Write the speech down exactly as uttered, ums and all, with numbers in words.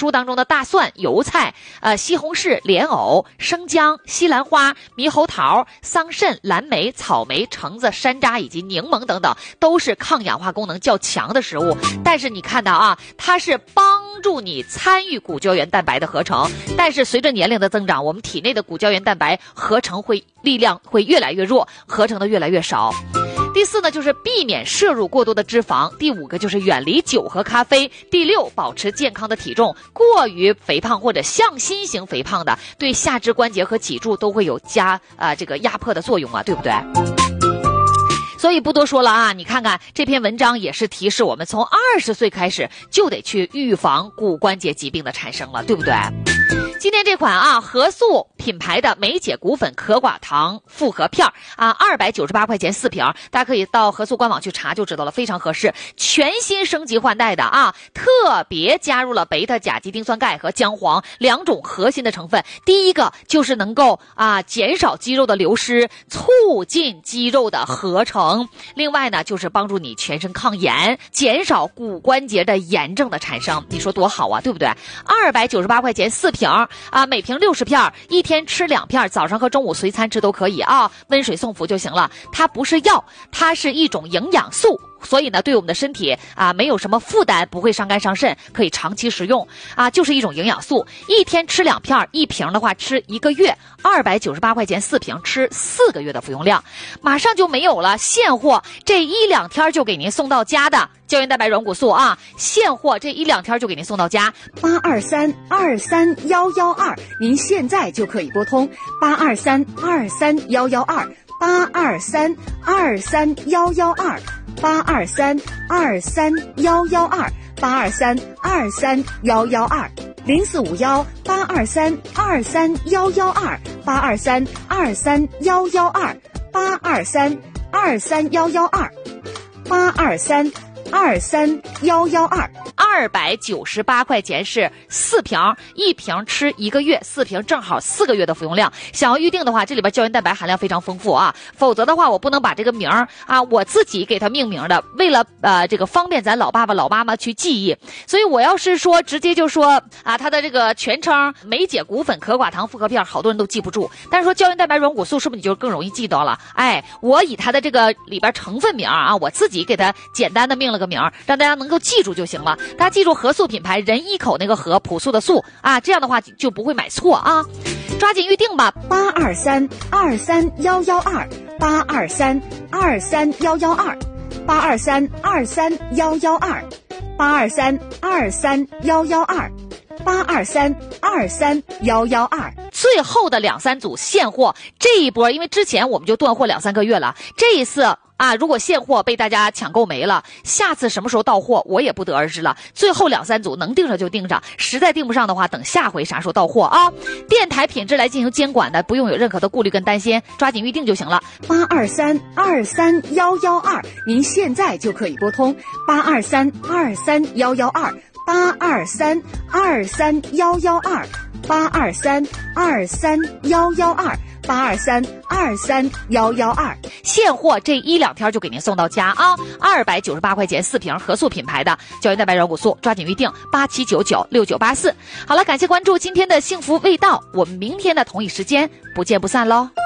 蔬当中的大蒜、油菜、呃西红柿、莲藕、生姜、西兰花、猕猴桃、桑葚、蓝莓、草莓、橙子、山楂以及柠檬等等，都是抗氧化功能较强的食物。但是你看到啊，它是帮助你参与骨胶原蛋白的合成，但是随着年龄的增长，我们体内的骨胶原蛋白合成会力量会越来越弱，合成的越来越少。第四呢，就是避免摄入过多的脂肪。第五个就是远离酒和咖啡。第六，保持健康的体重。过于肥胖或者向心型肥胖的，对下肢关节和脊柱都会有加啊、呃、这个压迫的作用啊，对不对？所以不多说了啊，你看看这篇文章也是提示我们，从二十岁开始就得去预防骨关节疾病的产生了，对不对？今天这款啊和素品牌的梅解骨粉可寡糖复合片啊，二百九十八块钱四瓶，大家可以到和素官网去查就知道了，非常合适。全新升级换代的啊，特别加入了贝塔甲基丁酸钙和姜黄两种核心的成分。第一个就是能够啊减少肌肉的流失，促进肌肉的合成。另外呢，就是帮助你全身抗炎，减少骨关节的炎症的产生。你说多好啊，对不对？二百九十八块钱四瓶啊，每瓶六十片，一天吃两片，早上和中午随餐吃都可以啊，温水送服就行了。它不是药，它是一种营养素。所以呢，对我们的身体啊没有什么负担，不会伤肝伤肾，可以长期食用啊，就是一种营养素。一天吃两片，一瓶的话吃一个月，二百九十八块钱四瓶，吃四个月的服用量，马上就没有了。现货这一两天就给您送到家的胶原蛋白软骨素啊，现货这一两天就给您送到家。 八二三二三幺幺二，您现在就可以拨通八二三二三幺幺二八二三二三幺幺二。八二三二三幺幺二八二三二三幺幺二零四五幺八二三二三幺幺二八二三二三幺幺二八二三二三幺幺二八二三二三幺幺二。 二百九十八块钱是四瓶，一瓶吃一个月，四瓶正好四个月的服用量。想要预定的话，这里边胶原蛋白含量非常丰富啊，否则的话我不能把这个名儿啊我自己给它命名的，为了呃这个方便咱老爸爸老妈妈去记忆，所以我要是说直接就说啊它的这个全称梅解骨粉可寡糖复合片，好多人都记不住，但是说胶原蛋白软骨素是不是你就更容易记到了？哎，我以它的这个里边成分名啊，我自己给它简单的命了个名，让大家能够记住就行了。大家记住和素品牌人一口那个和，朴素的素啊，这样的话就不会买错啊，抓紧预定吧。 八二三二三幺幺二八二三二三幺幺二八二三二三幺幺二八二三二三幺幺二八二三二三幺幺二。 最后的两三组现货，这一波因为之前我们就断货两三个月了，这一次啊，如果现货被大家抢购没了，下次什么时候到货我也不得而知了。最后两三组能订上就订上，实在订不上的话，等下回啥时候到货啊？电台品质来进行监管的，不用有任何的顾虑跟担心，抓紧预定就行了。 八二三二三幺幺二，您现在就可以拨通八二三二三幺幺二八二三二三幺幺二八二三二三幺幺二八二三二三幺幺二。 现货这一两天就给您送到家啊，二百九十八块钱四瓶和素品牌的胶原蛋白软骨素，抓紧预定八七九九六九八四。好了，感谢关注今天的幸福味道，我们明天的同一时间不见不散喽。